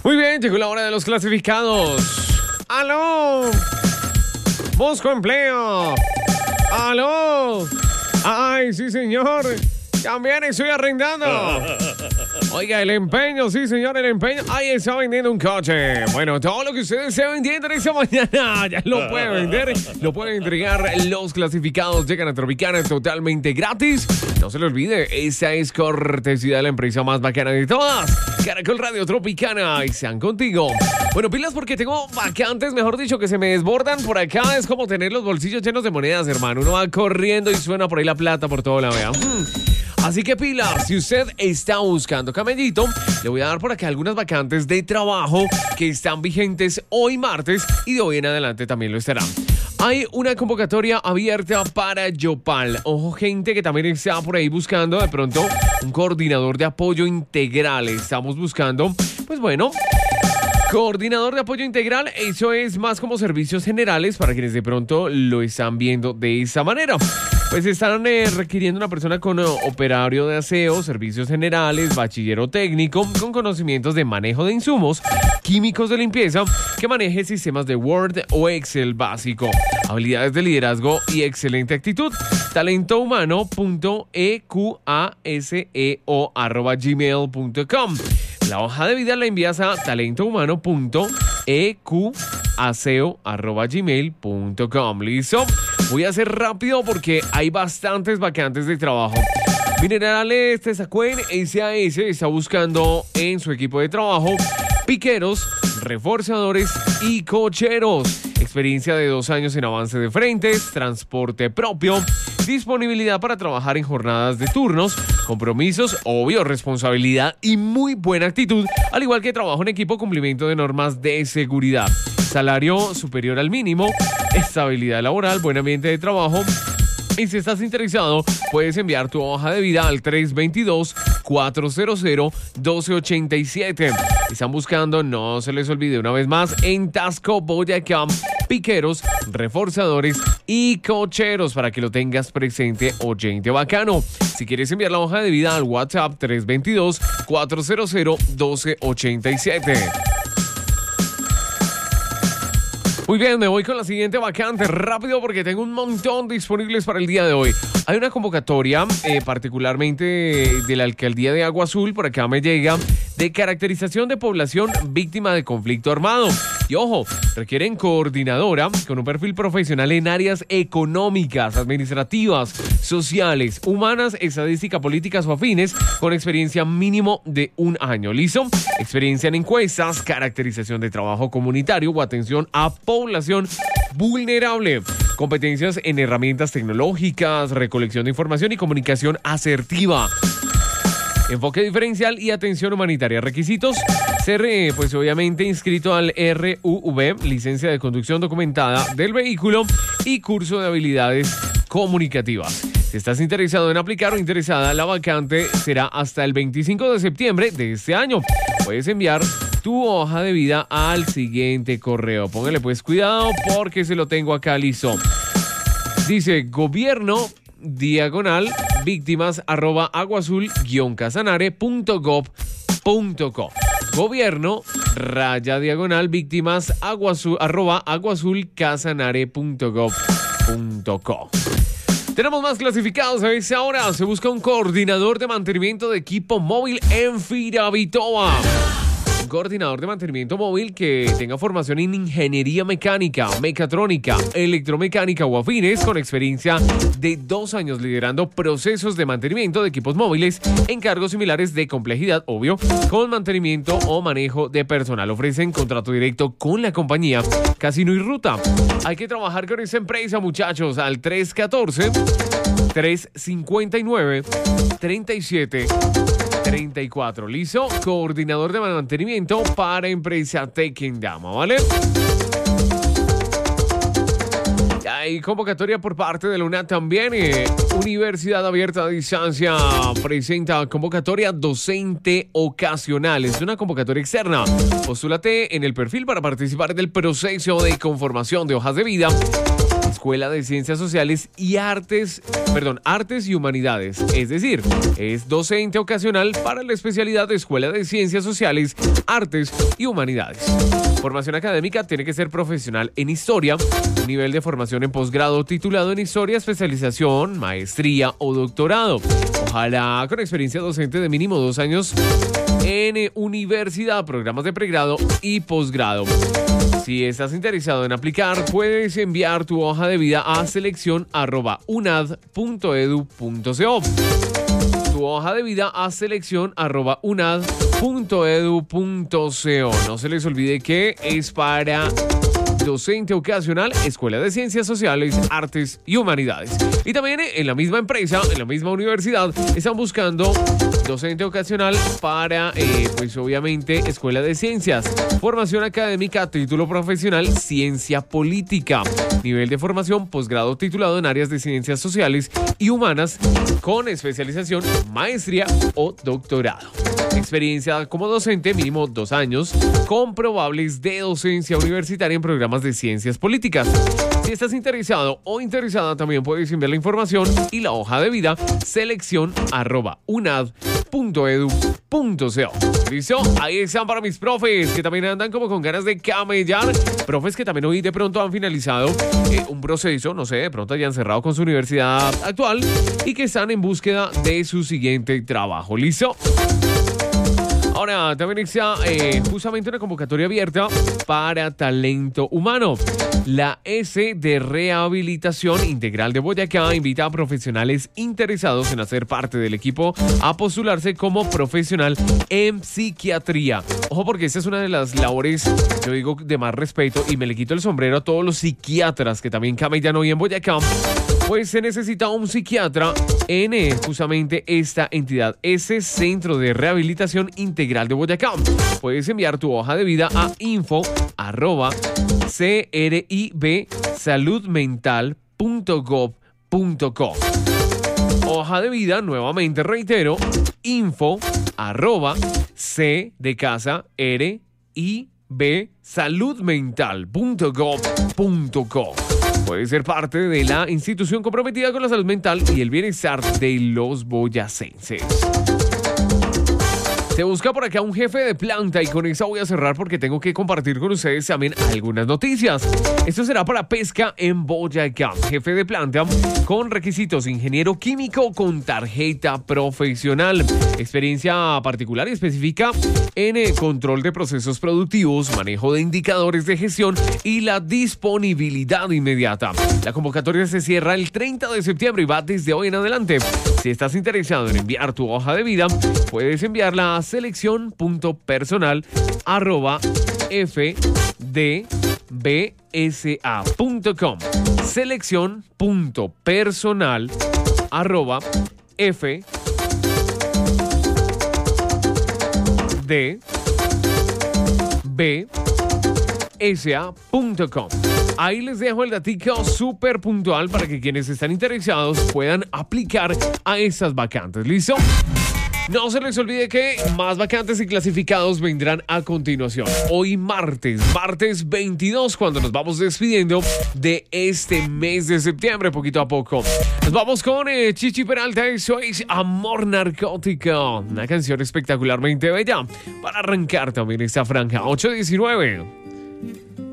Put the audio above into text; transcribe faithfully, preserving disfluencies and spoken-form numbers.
Muy bien, llegó la hora de los clasificados. ¡Aló! Busco empleo. ¡Aló! ¡Ay, sí, señor! También estoy arrendando. Oiga, el empeño, sí, señor, el empeño. Ahí está vendiendo un coche. Bueno, todo lo que ustedes se vendiendo en esta mañana, ya lo pueden vender. Lo pueden entregar. Los clasificados llegan a Tropicana totalmente gratis. No se lo olvide, esa es cortesía de la empresa más bacana de todas, Caracol Radio Tropicana. Y sean contigo. Bueno, pilas porque tengo vacantes, mejor dicho, que se me desbordan por acá. Es como tener los bolsillos llenos de monedas, hermano. Uno va corriendo y suena por ahí la plata por todo la vea. Hmm. Así que pilas, si usted está buscando camellito, le voy a dar por acá algunas vacantes de trabajo que están vigentes hoy martes y de hoy en adelante también lo estarán. Hay una convocatoria abierta para Yopal. Ojo, gente que también está por ahí buscando de pronto un coordinador de apoyo integral. Estamos buscando, pues bueno, coordinador de apoyo integral. Eso es más como servicios generales para quienes de pronto lo están viendo de esa manera. Pues están eh, requiriendo una persona con uh, operario de aseo, servicios generales, bachillero técnico, con conocimientos de manejo de insumos, químicos de limpieza, que maneje sistemas de Word o Excel básico, habilidades de liderazgo y excelente actitud. talento humano punto e q a s e o arroba gmail punto com. La hoja de vida la envías a talento humano punto e q a s e o arroba gmail punto com. ¿Listo? Voy a hacer rápido porque hay bastantes vacantes de trabajo. Minerales Tesacuen S A S está buscando en su equipo de trabajo piqueros, reforzadores y cocheros. Experiencia de dos años en avance de frentes, transporte propio, disponibilidad para trabajar en jornadas de turnos, compromisos, obvio, responsabilidad y muy buena actitud, al igual que trabajo en equipo, cumplimiento de normas de seguridad. Salario superior al mínimo, estabilidad laboral, buen ambiente de trabajo. Y si estás interesado, puedes enviar tu hoja de vida al tres dos dos, cuatro cero cero, uno dos ocho siete. Están buscando, no se les olvide una vez más, en Tasco, Boyacá, piqueros, reforzadores y cocheros, para que lo tengas presente, oyente bacano. Si quieres enviar la hoja de vida al WhatsApp tres dos dos, cuatro cero cero, uno dos ocho siete. Muy bien, me voy con la siguiente vacante rápido porque tengo un montón disponibles para el día de hoy. Hay una convocatoria, eh, particularmente de la Alcaldía de Agua Azul, por acá me llega, de caracterización de población víctima de conflicto armado. Y ojo, requieren coordinadora con un perfil profesional en áreas económicas, administrativas, sociales, humanas, estadística, políticas o afines, con experiencia mínimo de un año. ¿Listo? Experiencia en encuestas, caracterización de trabajo comunitario o atención a población vulnerable. Competencias en herramientas tecnológicas, recolección de información y comunicación asertiva. Enfoque diferencial y atención humanitaria. Requisitos: ser, eh, pues obviamente, inscrito al R U V, licencia de conducción documentada del vehículo y curso de habilidades comunicativas. Si estás interesado en aplicar o interesada, la vacante será hasta el veinticinco de septiembre de este año. Puedes enviar tu hoja de vida al siguiente correo. Póngale pues cuidado porque se lo tengo acá listo. Dice gobierno diagonal víctimas arroba aguazul guión casanare punto gov punto co. Gobierno raya diagonal víctimas aguazul, arroba aguazul casanare punto gov punto co. Tenemos más clasificados a esa hora. Se busca un coordinador de mantenimiento de equipo móvil en Firavitoa. Un coordinador de mantenimiento móvil que tenga formación en ingeniería mecánica, mecatrónica, electromecánica o afines, con experiencia de dos años liderando procesos de mantenimiento de equipos móviles en cargos similares de complejidad, obvio, con mantenimiento o manejo de personal. Ofrecen contrato directo con la compañía, casino y ruta. Hay que trabajar con esa empresa, muchachos, al tres uno cuatro, tres cinco nueve, tres siete treinta y cuatro. ¿Listo? Coordinador de mantenimiento para empresa Tequendama, ¿vale? Hay convocatoria por parte de la UNAD también. Eh, Universidad Abierta a Distancia presenta convocatoria docente ocasional. Es una convocatoria externa. Postúlate en el perfil para participar del proceso de conformación de hojas de vida Escuela de Ciencias Sociales y Artes, perdón, Artes y Humanidades. Es decir, es docente ocasional para la especialidad de Escuela de Ciencias Sociales, Artes y Humanidades. Formación académica tiene que ser profesional en historia, nivel de formación en posgrado titulado en historia, especialización, maestría o doctorado. Ojalá con experiencia docente de mínimo dos años en universidad, programas de pregrado y posgrado. Si estás interesado en aplicar, puedes enviar tu hoja de vida a selección arroba unad punto edu punto co. Tu hoja de vida a selección arroba unad punto edu punto co. No se les olvide que es para docente ocasional, Escuela de Ciencias Sociales, Artes y Humanidades. Y también en la misma empresa, en la misma universidad, están buscando docente ocasional para, eh, pues obviamente, Escuela de Ciencias. Formación académica, título profesional, Ciencia Política. Nivel de formación, posgrado titulado en áreas de Ciencias Sociales y Humanas, con especialización, maestría o doctorado. Experiencia como docente, mínimo dos años, comprobables de docencia universitaria en programas de ciencias políticas. Si estás interesado o interesada, también puedes enviar la información y la hoja de vida selección arroba unad punto edu punto co. ¿Listo? Ahí están para mis profes que también andan como con ganas de camellar. Profes que también hoy de pronto han finalizado eh, un proceso, no sé, de pronto hayan cerrado con su universidad actual y que están en búsqueda de su siguiente trabajo. ¿Listo? Ahora, también está eh, justamente una convocatoria abierta para talento humano. La S de Rehabilitación Integral de Boyacá invita a profesionales interesados en hacer parte del equipo a postularse como profesional en psiquiatría. Ojo, porque esta es una de las labores, yo digo, de más respeto y me le quito el sombrero a todos los psiquiatras que también camellan hoy en Boyacá. Pues se necesita un psiquiatra en eh, justamente esta entidad, ese Centro de Rehabilitación Integral de Boyacá. Puedes enviar tu hoja de vida a info arroba cribsaludmental punto gov punto co. Hoja de vida, nuevamente reitero, info arroba c de casa r i b saludmental punto gov punto co. Puede ser parte de la institución comprometida con la salud mental y el bienestar de los boyacenses. Se busca por acá un jefe de planta y con eso voy a cerrar porque tengo que compartir con ustedes también algunas noticias. Esto será para pesca en Boyacá. Jefe de planta con requisitos: ingeniero químico con tarjeta profesional, experiencia particular y específica en el control de procesos productivos, manejo de indicadores de gestión y la disponibilidad inmediata. La convocatoria se cierra el treinta de septiembre y va desde hoy en adelante. Si estás interesado en enviar tu hoja de vida, puedes enviarla a selección punto personal arroba f d b s a punto com. selección punto personal arroba f d b s a punto com. Ahí les dejo el datico súper puntual para que quienes están interesados puedan aplicar a esas vacantes. ¿Listo? No se les olvide que más vacantes y clasificados vendrán a continuación. Hoy martes, martes veintidós, cuando nos vamos despidiendo de este mes de septiembre, poquito a poco. Nos vamos con eh, Chichi Peralta, eso es Amor Narcótico. Una canción espectacularmente bella para arrancar también esta franja. ocho diecinueve.